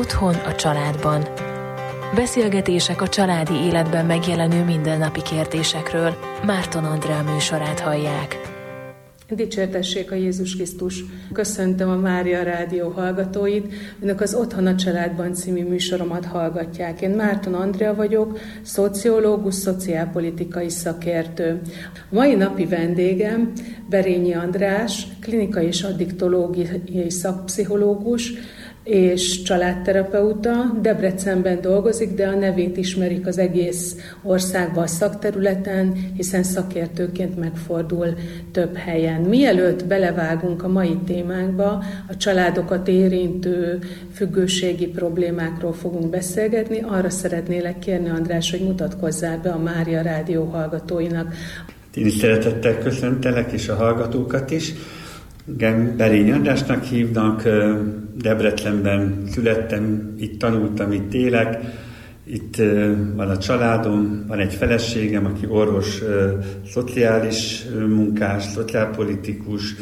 Otthon a családban. Beszélgetések a családi életben megjelenő mindennapi kérdésekről. Márton Andrea műsorát hallják. Dicsértessék a Jézus Krisztus! Köszöntöm a Mária Rádió hallgatóit. Önök az Otthon a családban című műsoromat hallgatják. Én Márton Andrea vagyok, szociológus, szociálpolitikai szakértő. A mai napi vendégem Berényi András, klinikai és addiktológiai szakpszichológus és családterapeuta. Debrecenben dolgozik, de a nevét ismerik az egész országban a szakterületen, hiszen szakértőként megfordul több helyen. Mielőtt belevágunk a mai témánkba, a családokat érintő függőségi problémákról fogunk beszélgetni, arra szeretnélek kérni, András, hogy mutatkozzál be a Mária Rádió hallgatóinak. Én is szeretettel köszöntelek, és a hallgatókat is. Igen, Berényi Andrásnak hívnak, Debrecenben születtem, itt tanultam, itt élek, itt van a családom, van egy feleségem, aki orvos, szociális munkás, szociálpolitikus,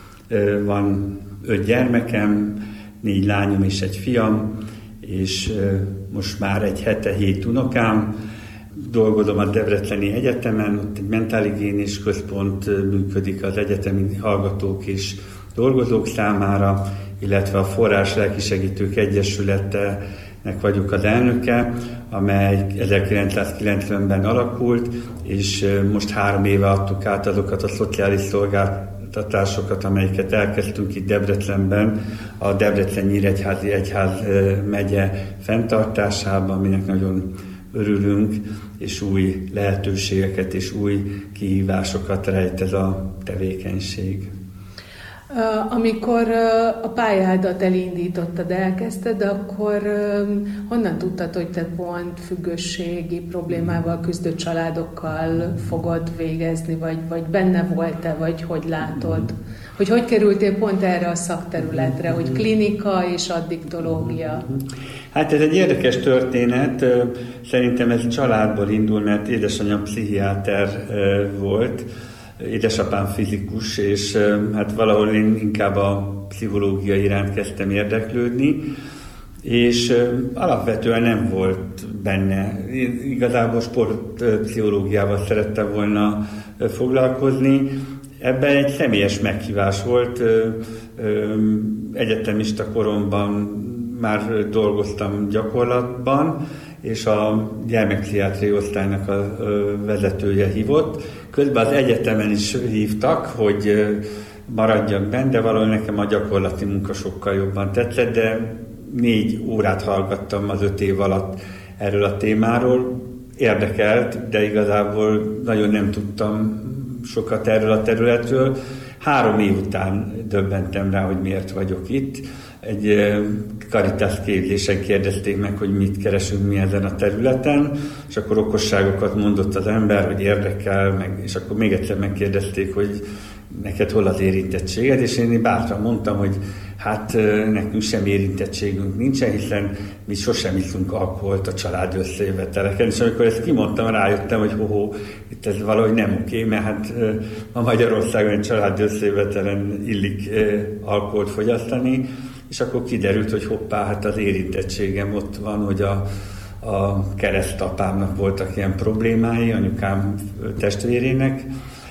van 5 gyermekem, 4 lányom és egy fiam, és most már egy hete 7 unokám. Dolgozom a Debreceni Egyetemen, ott egy mentálhigiénés központ működik az egyetemi hallgatók és dolgozók számára, illetve a Forrás Lelkisegítők Egyesületének vagyok az elnöke, amely 1990-ben alakult, és most 3 éve adtuk át azokat a szociális szolgáltatásokat, amelyeket elkezdtünk itt Debrecenben, a Debrecen-Nyíregyházi egyházmegye fenntartásában, aminek nagyon örülünk, és új lehetőségeket és új kihívásokat rejt ez a tevékenység. Amikor a pályádat elindítottad, elkezdted, akkor honnan tudtad, hogy te pont függőségi problémával küzdő családokkal fogod végezni, vagy benne volt-e, vagy hogy látod? Hogy kerültél pont erre a szakterületre, hogy klinika és addiktológia? Hát ez egy érdekes történet, szerintem ez családból indul, mert édesanyám pszichiáter volt, édesapám fizikus, és hát valahol én inkább a pszichológia iránt kezdtem érdeklődni, és alapvetően nem volt benne. Én igazából sportpszichológiával szerettem volna foglalkozni. Ebben egy személyes meghívás volt. Egyetemista koromban már dolgoztam gyakorlatban, és a gyermekpszichiátriai osztálynak a vezetője hívott. Közben az egyetemen is hívtak, hogy maradjak benne, de valahogy nekem a gyakorlati munka sokkal jobban tetszett, de 4 órát hallgattam az 5 év alatt erről a témáról. Érdekelt, de igazából nagyon nem tudtam sokat erről a területről. 3 év után döbbentem rá, hogy miért vagyok itt. Egy Caritas képzésen kérdezték meg, hogy mit keresünk mi ezen a területen, és akkor okosságokat mondott az ember, hogy érdekel, és akkor még egyszer megkérdezték, hogy neked hol az érintettséged, és én bátran mondtam, hogy hát nekünk sem érintettségünk nincsen, hiszen mi sosem iszunk alkoholt a család összejöveteleken, és amikor ezt kimondtam, rájöttem, hogy itt ez valahogy nem oké, mert hát a Magyarországon egy család összejövetelen illik alkoholt fogyasztani, és akkor kiderült, hogy hoppá, hát az érintettségem ott van, hogy a keresztapámnak voltak ilyen problémái, anyukám testvérének,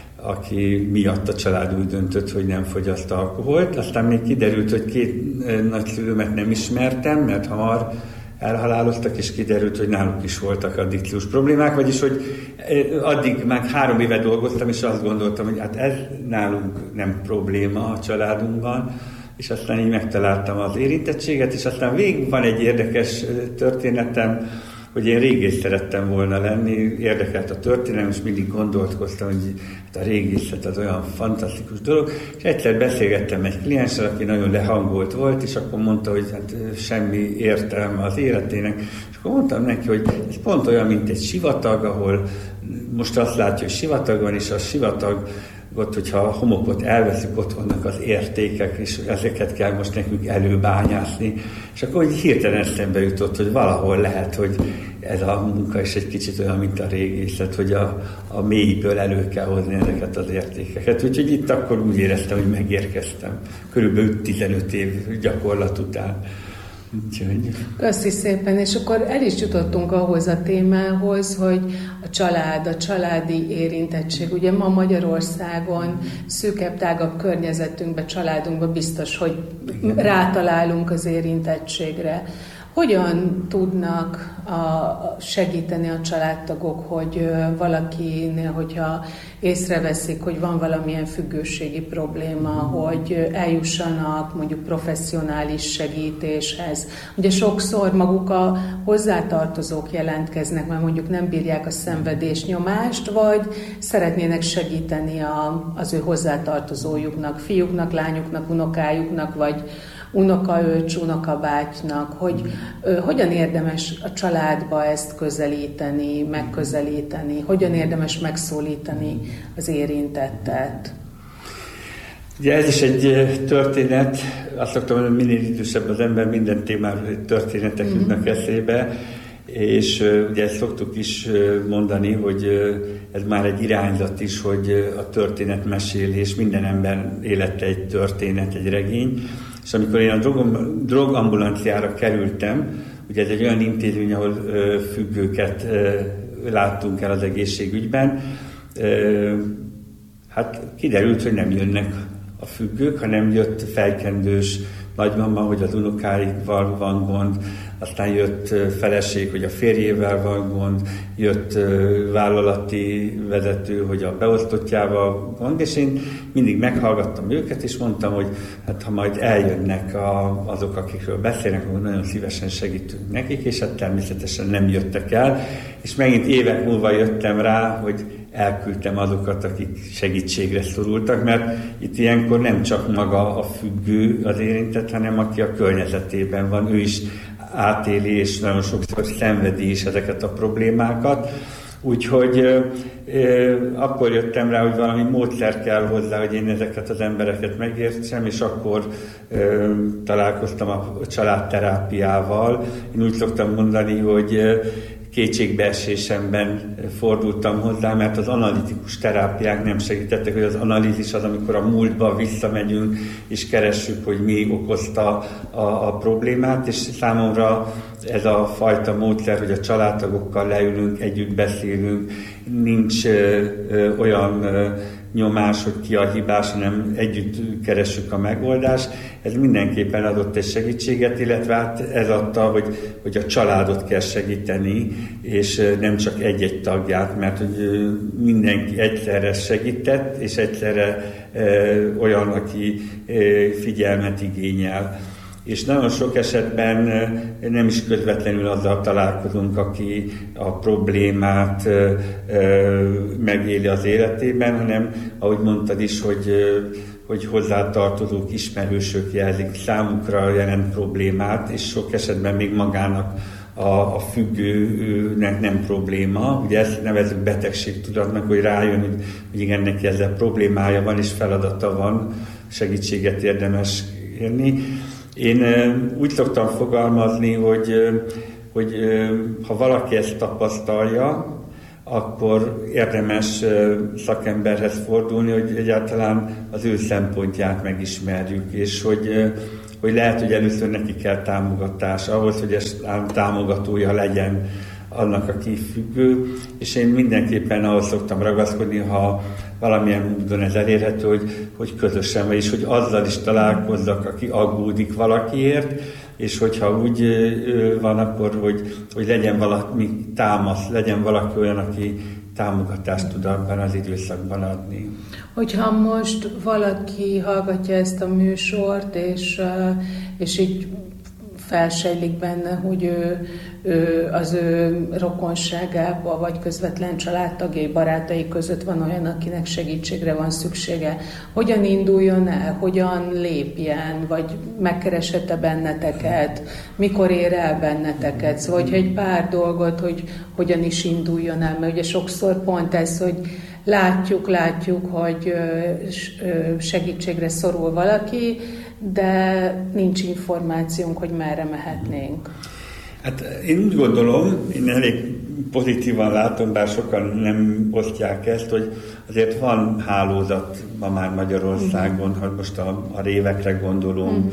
aki miatt a család úgy döntött, hogy nem fogyaszt alkoholt. Aztán még kiderült, hogy 2 nagyszülőmet nem ismertem, mert hamar elhaláloztak, és kiderült, hogy náluk is voltak addikciós problémák, vagyis, hogy addig már 3 éve dolgoztam, és azt gondoltam, hogy hát ez nálunk nem probléma a családunkban, és aztán így megtaláltam az érintettséget, és aztán végig van egy érdekes történetem, hogy én régész szerettem volna lenni, érdekelt a történelem, és mindig gondolkoztam, hogy a régészet az olyan fantasztikus dolog, és egyszer beszélgettem egy klienssel, aki nagyon lehangolt volt, és akkor mondta, hogy hát semmi értelme az életének, és akkor mondtam neki, hogy ez pont olyan, mint egy sivatag, ahol most azt látja, hogy sivatag van, és a sivatag ott, hogyha a homokot elveszük, ott vannak az értékek, és ezeket kell most nekünk előbányászni. És akkor hirtelen eszembe jutott, hogy valahol lehet, hogy ez a munka is egy kicsit olyan, mint a régészet, hogy a mélyből elő kell hozni ezeket az értékeket. Úgyhogy itt akkor úgy éreztem, hogy megérkeztem. Körülbelül 15 év gyakorlat után. Köszi szépen, és akkor el is jutottunk ahhoz a témához, hogy a család, a családi érintettség. Ugye ma Magyarországon szűkebb, tágabb környezetünkben, családunkban biztos, hogy rátalálunk az érintettségre. Hogyan tudnak segíteni a családtagok, hogy valakinél, hogyha észreveszik, hogy van valamilyen függőségi probléma, hogy eljussanak mondjuk professzionális segítéshez. Ugye sokszor maguk a hozzátartozók jelentkeznek, mert mondjuk nem bírják a szenvedésnyomást, vagy szeretnének segíteni az ő hozzátartozójuknak, fiúknak, lányuknak, unokájuknak, vagy unokaöcs, unokabátynak, hogy hogyan érdemes a családba ezt közelíteni, megközelíteni, hogyan érdemes megszólítani az érintettet. Ugye ez is egy történet, azt szoktam mondani, hogy minél idősebb az ember, minden témáról történetek jutnak eszébe, és ugye ezt szoktuk is mondani, hogy ez már egy irányzat is, hogy a történetmesélés, minden ember élete egy történet, egy regény. És amikor én a drogambulanciára kerültem, ugye ez egy olyan intézmény, ahol függőket láttunk el az egészségügyben, hát kiderült, hogy nem jönnek a függők, hanem jött fejkendős nagymama, hogy az unokáikkal van gond, aztán jött feleség, hogy a férjével van gond, jött vállalati vezető, hogy a beosztottjával gond, és én mindig meghallgattam őket, és mondtam, hogy hát ha majd eljönnek azok, akikről beszélnek, akkor nagyon szívesen segítünk nekik, és hát természetesen nem jöttek el, és megint évek múlva jöttem rá, hogy elküldtem azokat, akik segítségre szorultak, mert itt ilyenkor nem csak maga a függő az érintett, hanem aki a környezetében van, ő is átéli, és nagyon sokszor szenvedi is ezeket a problémákat. Úgyhogy akkor jöttem rá, hogy valami módszer kell hozzá, hogy én ezeket az embereket megértsem, és akkor találkoztam a családterápiával. Én úgy szoktam mondani, hogy kétségbeesésemben fordultam hozzá, mert az analitikus terápiák nem segítettek, hogy az analízis az, amikor a múltba visszamegyünk, és keressük, hogy mi okozta a problémát, és számomra ez a fajta módszer, hogy a családtagokkal leülünk, együtt beszélünk, nincs olyan nyomás, hogy ki a hibás, hanem együtt keressük a megoldást. Ez mindenképpen adott egy segítséget, illetve hát ez adta, hogy a családot kell segíteni, és nem csak egy-egy tagját, mert hogy mindenki egyszerre segített, és egyszerre olyan, aki figyelmet igényel. És nagyon sok esetben nem is közvetlenül azzal találkozunk, aki a problémát megéli az életében, hanem, ahogy mondtad is, hogy hozzátartozók, ismerősök jelzik számukra jelent problémát, és sok esetben még magának a függőnek nem probléma. Ugye ezt nevezzük betegségtudatnak, hogy rájön, hogy igen, neki ezzel problémája van, és feladata van, segítséget érdemes kérni. Én úgy szoktam fogalmazni, hogy ha valaki ezt tapasztalja, akkor érdemes szakemberhez fordulni, hogy egyáltalán az ő szempontját megismerjük, és hogy lehet, hogy először neki kell támogatás ahhoz, hogy ez támogatója legyen annak, aki függő, és én mindenképpen ahhoz szoktam ragaszkodni, ha valamilyen módon ez elérhető, hogy közösen, vagyis hogy azzal is találkozzak, aki aggódik valakiért, és hogyha úgy van, akkor hogy legyen valami támasz, legyen valaki olyan, aki támogatást tud abban az időszakban adni. Hogyha most valaki hallgatja ezt a műsort, és így felsejlik benne, hogy ő az ő rokonságában, vagy közvetlen családtagjai, barátai között van olyan, akinek segítségre van szüksége. Hogyan induljon el, hogyan lépjen, vagy megkeresette benneteket, mikor ér el benneteket, szóval hogy egy pár dolgot, hogy hogyan is induljon el, mert ugye sokszor pont ez, hogy látjuk, hogy segítségre szorul valaki, de nincs információnk, hogy merre mehetnénk. Hát én úgy gondolom, én elég pozitívan látom, bár sokan nem osztják ezt, hogy azért van hálózat ma már Magyarországon, ha most a révekre gondolom,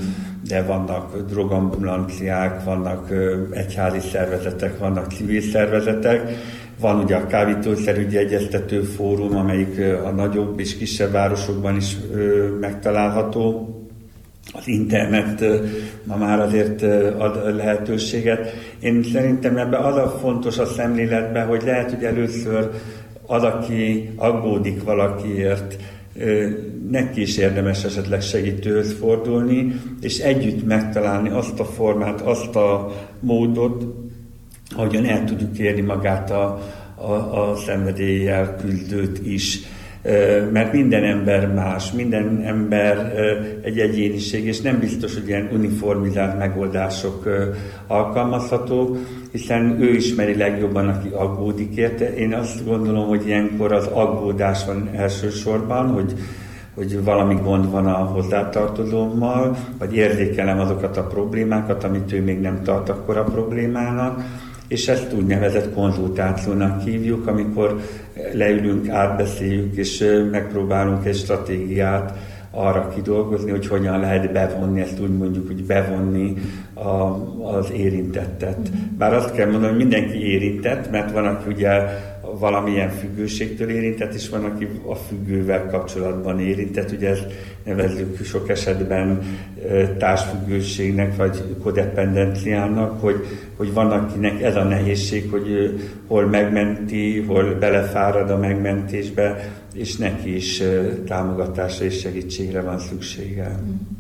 de vannak drogambulanciák, vannak egyházi szervezetek, vannak civil szervezetek, van ugye a kábítószerügyi egyeztető fórum, amelyik a nagyobb és kisebb városokban is megtalálható. Az internet ma már azért ad lehetőséget. Én szerintem ebben az a fontos a szemléletben, hogy lehet, hogy először az, aki aggódik valakiért, neki is érdemes esetleg segítőhöz fordulni, és együtt megtalálni azt a formát, azt a módot, ahogyan el tudjuk érni magát a szenvedéllyel küzdőt is. Mert minden ember más, minden ember egy egyéniség, és nem biztos, hogy ilyen uniformizált megoldások alkalmazhatók, hiszen ő ismeri legjobban, aki aggódik érte. Én azt gondolom, hogy ilyenkor az aggódás van elsősorban, hogy valami gond van a hozzátartozómmal, vagy érzékelem azokat a problémákat, amit ő még nem tart akkora problémának, és ezt úgynevezett konzultációnak hívjuk, amikor leülünk, átbeszéljük, és megpróbálunk egy stratégiát arra kidolgozni, hogy hogyan lehet bevonni, ezt úgy mondjuk, hogy bevonni az érintettet. Bár azt kell mondani, hogy mindenki érintett, mert van, aki ugye valamilyen függőségtől érintett, és van, aki a függővel kapcsolatban érintett. Ugye ezt nevezzük sok esetben társfüggőségnek, vagy kodependenciának, hogy van, akinek ez a nehézség, hogy hol megmenti, hol belefárad a megmentésbe, és neki is támogatásra és segítségre van szüksége.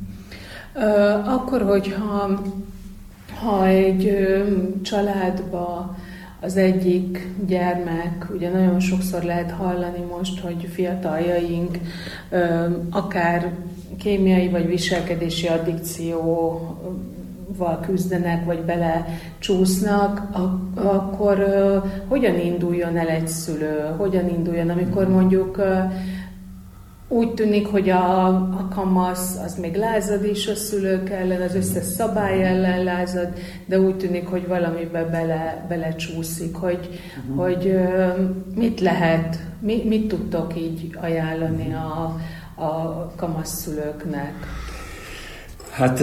Akkor, hogyha egy családba az egyik gyermek, ugye nagyon sokszor lehet hallani most, hogy fiataljaink akár kémiai vagy viselkedési addikcióval küzdenek, vagy belecsúsznak, akkor hogyan induljon el egy szülő? Hogyan induljon, amikor mondjuk úgy tűnik, hogy a kamasz az még lázad is a szülők ellen, az összes szabály ellen lázad, de úgy tűnik, hogy valamiben belecsúszik, hogy mit lehet, mit tudtok így ajánlani a kamasz szülőknek? Hát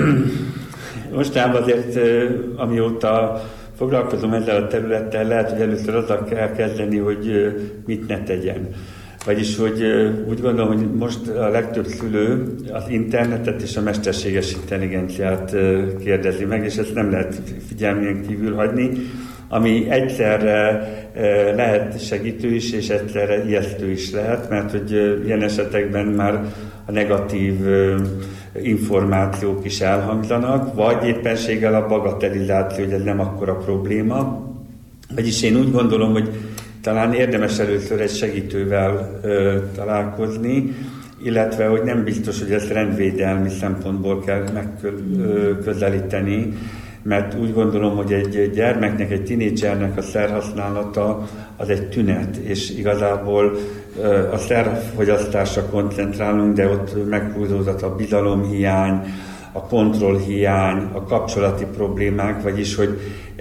mostában azért, amióta foglalkozom ezzel a területtel, lehet, hogy először azzal kell kezdeni, hogy mit ne tegyen. Vagyis, hogy úgy gondolom, hogy most a legtöbb szülő az internetet és a mesterséges intelligenciát kérdezi meg, és ezt nem lehet figyelmén kívül hagyni, ami egyszerre lehet segítő is, és egyszerre ijesztő is lehet, mert hogy ilyen esetekben már a negatív információk is elhangzanak, vagy éppenséggel a bagatelizáció, hogy ez nem akkora probléma. Vagyis én úgy gondolom, hogy talán érdemes először egy segítővel találkozni, illetve hogy nem biztos, hogy ezt rendvédelmi szempontból kell megközelíteni, mert úgy gondolom, hogy egy gyermeknek, egy tinédzsernek a szerhasználata az egy tünet, és igazából a szerfogyasztásra koncentrálunk, de ott meghúzódott a bizalomhiány, a kontrollhiány, a kapcsolati problémák, vagyis, hogy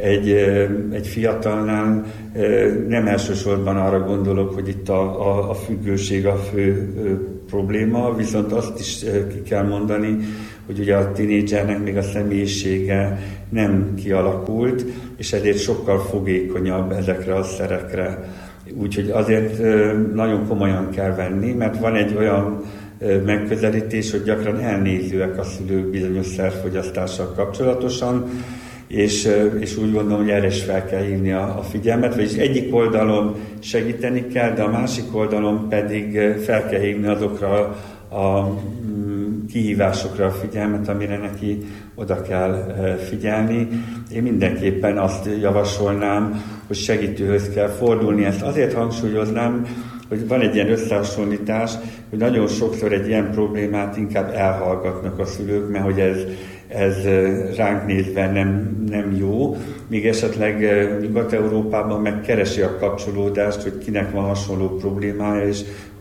egy fiatalnál nem elsősorban arra gondolok, hogy itt a függőség a fő probléma, viszont azt is ki kell mondani, hogy ugye a tinédzsernek még a személyisége nem kialakult, és ezért sokkal fogékonyabb ezekre a szerekre. Úgyhogy azért nagyon komolyan kell venni, mert van egy olyan megközelítés, hogy gyakran elnézőek a szülők bizonyos szerfogyasztással kapcsolatosan, és úgy gondolom, hogy erre is fel kell hívni a figyelmet, vagyis egyik oldalon segíteni kell, de a másik oldalon pedig fel kell hívni azokra a kihívásokra a figyelmet, amire neki oda kell figyelni. Én mindenképpen azt javasolnám, hogy segítőhöz kell fordulni. Ezt azért hangsúlyoznám, hogy van egy ilyen összehasonlítás, hogy nagyon sokszor egy ilyen problémát inkább elhallgatnak a szülők, mert hogy ez ránk nézve nem jó, míg esetleg Nyugat-Európában megkeresi a kapcsolódást, hogy kinek van hasonló problémája, és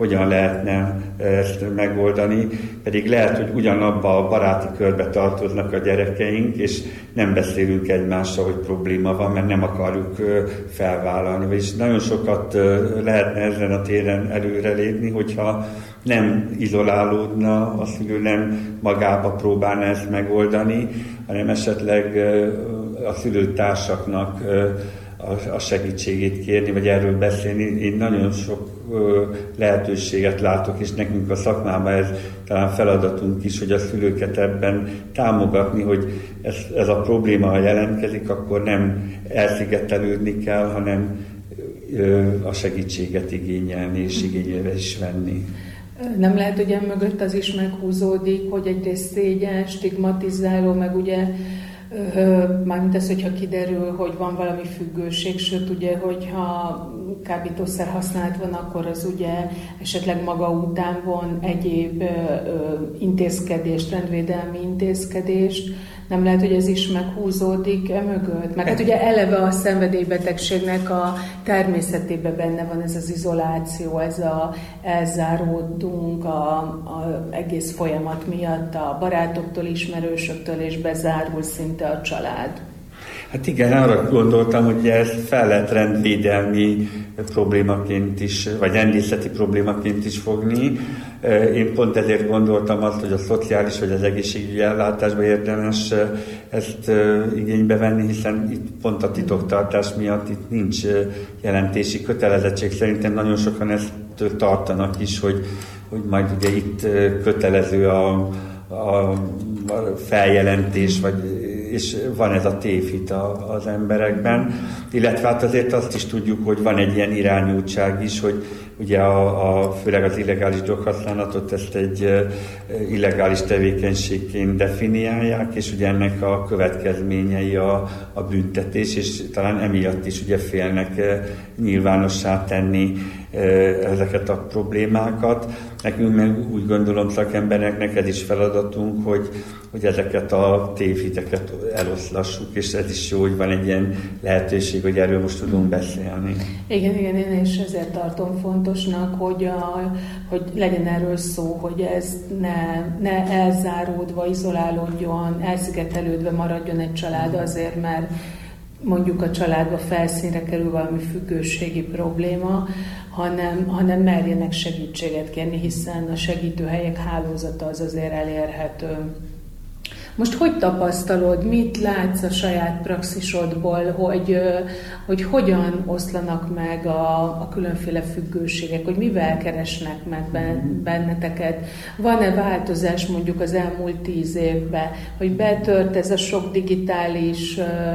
hogyan lehetne ezt megoldani, pedig lehet, hogy ugyanabba a baráti körbe tartoznak a gyerekeink, és nem beszélünk egymással, hogy probléma van, mert nem akarjuk felvállalni. Vagyis nagyon sokat lehetne ezen a téren előrelépni, hogyha nem izolálódna a szülő, nem magába próbálna ezt megoldani, hanem esetleg a szülőtársaknak a segítségét kérni, vagy erről beszélni. Én nagyon sok lehetőséget látok, és nekünk a szakmában ez talán feladatunk is, hogy a szülőket ebben támogatni, hogy ez a probléma, ha jelentkezik, akkor nem elszigetelődni kell, hanem a segítséget igényelni, és igényelve is venni. Nem lehet, hogy mögött az is meghúzódik, hogy egyrészt szégyen, stigmatizáló, meg ugye mármint ez, hogyha kiderül, hogy van valami függőség, sőt ugye, hogyha kábítószer használat van, akkor az ugye esetleg maga után von egyéb intézkedést, rendvédelmi intézkedést. Nem lehet, hogy ez is meghúzódik mögött? Meg hát ugye eleve a szenvedélybetegségnek a természetében benne van ez az izoláció, ez a elzáródunk a egész folyamat miatt a barátoktól, ismerősöktől, és bezárul szinte a család. Hát igen, arra gondoltam, hogy ezt fel lehet rendvédelmi problémaként is, vagy rendészeti problémaként is fogni. Én pont ezért gondoltam azt, hogy a szociális vagy az egészségügyi ellátásban érdemes ezt igénybe venni, hiszen itt pont a titoktartás miatt itt nincs jelentési kötelezettség. Szerintem nagyon sokan ezt tartanak is, hogy majd ugye itt kötelező a feljelentés, és van ez a tévhit az emberekben, illetve hát azért azt is tudjuk, hogy van egy ilyen irányultság is, hogy ugye főleg az illegális droghasználatot ezt egy illegális tevékenységként definiálják, és ugye ennek a következményei a büntetés, és talán emiatt is ugye félnek nyilvánossá tenni ezeket a problémákat. Nekünk meg úgy gondolom szakembereknek ez is feladatunk, hogy ezeket a tévhiteket eloszlassuk, és ez is jó, hogy van egy ilyen lehetőség, hogy erről most tudunk beszélni. Igen, én is ezért tartom fontosnak, hogy legyen erről szó, hogy ez ne elzáródva, izolálódjon, elszigetelődve maradjon egy család azért, mert mondjuk a családba felszínre kerül valami függőségi probléma, hanem merjenek segítséget kérni, hiszen a segítőhelyek hálózata az azért elérhető. Most hogy tapasztalod, mit látsz a saját praxisodból, hogy hogyan oszlanak meg a különféle függőségek, hogy mivel keresnek meg benneteket? Van-e változás mondjuk az elmúlt 10 évben, hogy betört ez a sok digitális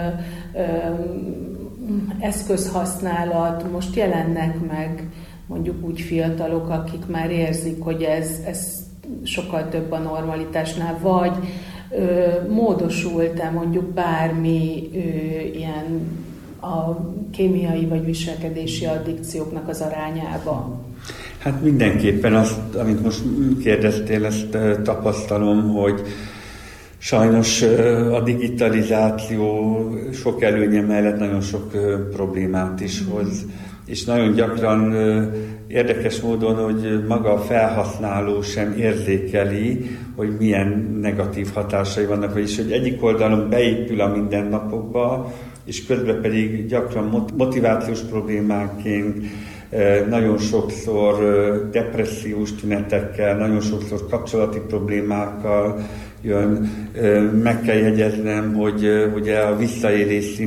eszközhasználat, most jelennek meg mondjuk úgy fiatalok, akik már érzik, hogy ez sokkal több a normalitásnál, vagy módosult-e mondjuk bármi ilyen a kémiai vagy viselkedési addikcióknak az arányába? Hát mindenképpen azt, amit most kérdeztél, ezt tapasztalom, hogy sajnos a digitalizáció sok előnye mellett nagyon sok problémát is hoz, és nagyon gyakran érdekes módon, hogy maga a felhasználó sem érzékeli, hogy milyen negatív hatásai vannak, vagyis hogy egyik oldalon beépül a mindennapokba, és közben pedig gyakran motivációs problémáként, nagyon sokszor depressziós tünetekkel, nagyon sokszor kapcsolati problémákkal jön. Meg kell jegyeznem, hogy ugye a visszaélés